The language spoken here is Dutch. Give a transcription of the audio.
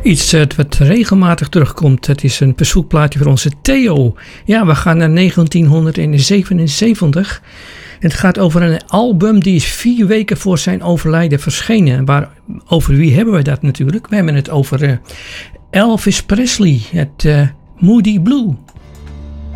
Iets wat regelmatig terugkomt. Het is een verzoekplaatje voor onze Theo. Ja, we gaan naar 1977. Het gaat over een album die is 4 weken voor zijn overlijden verschenen. Over wie hebben we dat natuurlijk? We hebben het over Elvis Presley, het Moody Blue.